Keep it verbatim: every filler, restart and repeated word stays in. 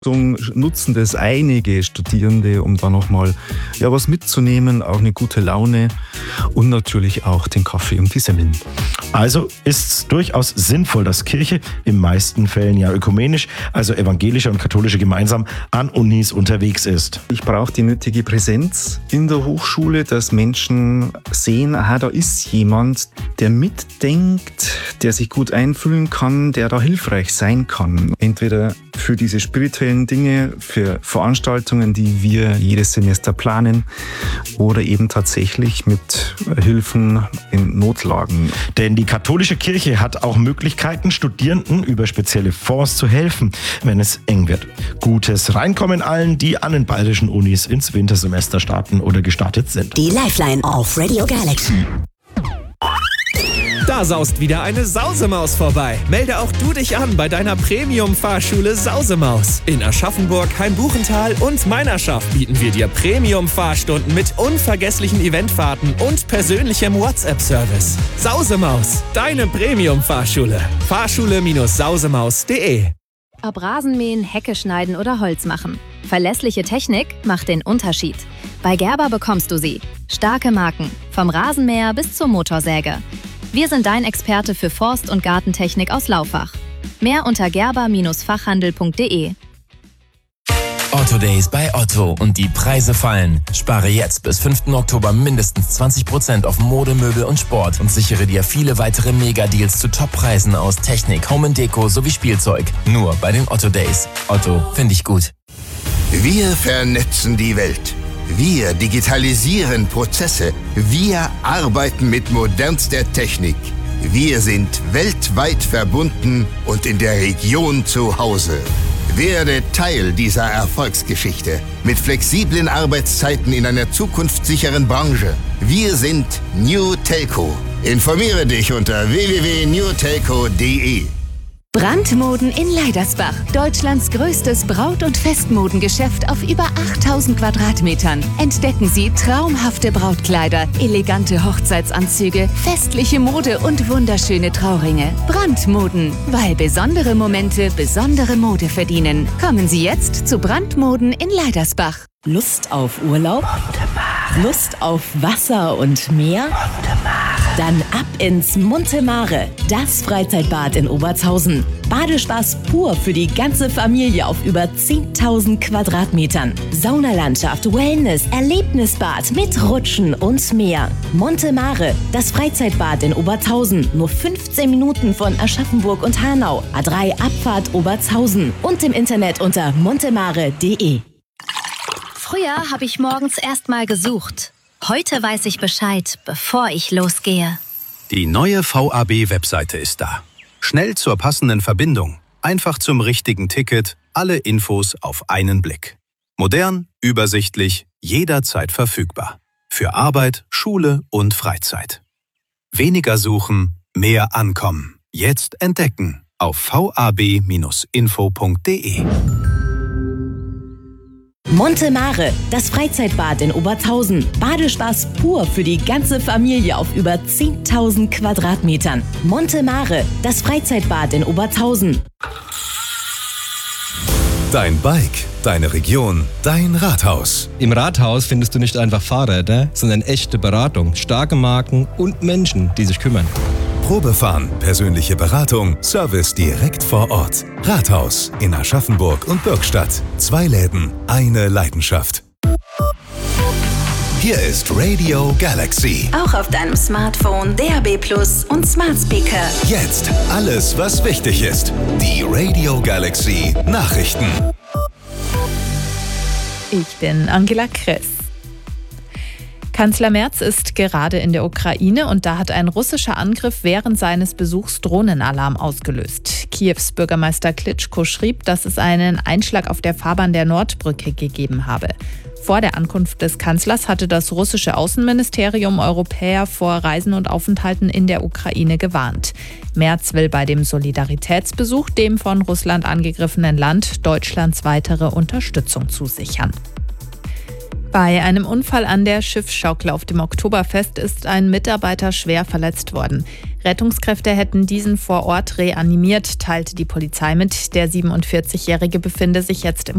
Nutzen das einige Studierende, um da nochmal ja, was mitzunehmen, auch eine gute Laune und natürlich auch den Kaffee und die Semmeln. Also ist es durchaus sinnvoll, dass Kirche in meisten Fällen ja ökumenisch, also evangelische und katholische gemeinsam an Unis unterwegs ist. Ich brauche die nötige Präsenz in der Hochschule, dass Menschen sehen, aha, da ist jemand, der mitdenkt, der sich gut einfühlen kann, der da hilfreich sein kann. Entweder für diese spirituellen Dinge, für Veranstaltungen, die wir jedes Semester planen oder eben tatsächlich mit Hilfen in Notlagen. Denn die katholische Kirche hat auch Möglichkeiten, Studierenden über spezielle Fonds zu helfen, wenn es eng wird. Gutes Reinkommen allen, die an den bayerischen Unis ins Wintersemester starten oder gestartet sind. Die Lifeline auf Radio Galaxy. Da saust wieder eine Sausemaus vorbei. Melde auch du dich an bei deiner Premium-Fahrschule Sausemaus. In Aschaffenburg, Hainbuchental und Meinerschaft bieten wir dir Premium-Fahrstunden mit unvergesslichen Eventfahrten und persönlichem WhatsApp-Service. Sausemaus, deine Premium-Fahrschule. Fahrschule Sausemaus punkt de. Ob Rasenmähen, Hecke schneiden oder Holz machen. Verlässliche Technik macht den Unterschied. Bei Gerber bekommst du sie. Starke Marken, vom Rasenmäher bis zur Motorsäge. Wir sind dein Experte für Forst- und Gartentechnik aus Laufach. Mehr unter gerber Fachhandel punkt de. Otto Days bei Otto und die Preise fallen. Spare jetzt bis fünften Oktober mindestens zwanzig Prozent auf Mode, Möbel und Sport und sichere dir viele weitere Megadeals zu Toppreisen aus Technik, Home und Deko sowie Spielzeug. Nur bei den Otto Days. Otto, finde ich gut. Wir vernetzen die Welt. Wir digitalisieren Prozesse. Wir arbeiten mit modernster Technik. Wir sind weltweit verbunden und in der Region zu Hause. Werde Teil dieser Erfolgsgeschichte mit flexiblen Arbeitszeiten in einer zukunftssicheren Branche. Wir sind New Telco. Informiere dich unter w w w punkt new telco punkt de. Brandmoden in Leidersbach. Deutschlands größtes Braut- und Festmodengeschäft auf über achttausend Quadratmetern. Entdecken Sie traumhafte Brautkleider, elegante Hochzeitsanzüge, festliche Mode und wunderschöne Trauringe. Brandmoden, weil besondere Momente besondere Mode verdienen. Kommen Sie jetzt zu Brandmoden in Leidersbach. Lust auf Urlaub? Lust auf Wasser und Meer? Dann ab ins Monte Mare, das Freizeitbad in Obertshausen. Badespaß pur für die ganze Familie auf über zehntausend Quadratmetern. Saunalandschaft, Wellness, Erlebnisbad mit Rutschen und mehr. Monte Mare, das Freizeitbad in Obertshausen. Nur fünfzehn Minuten von Aschaffenburg und Hanau. A drei Abfahrt Obertshausen. Und im Internet unter montemare punkt de. Früher habe ich morgens erst mal gesucht. Heute weiß ich Bescheid, bevor ich losgehe. Die neue V A B-Webseite ist da. Schnell zur passenden Verbindung, einfach zum richtigen Ticket, alle Infos auf einen Blick. Modern, übersichtlich, jederzeit verfügbar. Für Arbeit, Schule und Freizeit. Weniger suchen, mehr ankommen. Jetzt entdecken auf v a b Bindestrich info punkt de. Monte Mare, das Freizeitbad in Obertshausen. Badespaß pur für die ganze Familie auf über zehntausend Quadratmetern. Monte Mare, das Freizeitbad in Obertshausen. Dein Bike, deine Region, dein Rathaus. Im Rathaus findest du nicht einfach Fahrräder, sondern echte Beratung, starke Marken und Menschen, die sich kümmern. Probefahren, persönliche Beratung, Service direkt vor Ort. Rathaus in Aschaffenburg und Bürgstadt. Zwei Läden, eine Leidenschaft. Hier ist Radio Galaxy. Auch auf deinem Smartphone, D A B Plus und Smart Speaker. Jetzt alles, was wichtig ist. Die Radio Galaxy Nachrichten. Ich bin Angela Kress. Kanzler Merz ist gerade in der Ukraine und da hat ein russischer Angriff während seines Besuchs Drohnenalarm ausgelöst. Kiews Bürgermeister Klitschko schrieb, dass es einen Einschlag auf der Fahrbahn der Nordbrücke gegeben habe. Vor der Ankunft des Kanzlers hatte das russische Außenministerium Europäer vor Reisen und Aufenthalten in der Ukraine gewarnt. Merz will bei dem Solidaritätsbesuch dem von Russland angegriffenen Land Deutschlands weitere Unterstützung zusichern. Bei einem Unfall an der Schiffsschaukel auf dem Oktoberfest ist ein Mitarbeiter schwer verletzt worden. Rettungskräfte hätten diesen vor Ort reanimiert, teilte die Polizei mit. Der siebenundvierzigjährige befinde sich jetzt im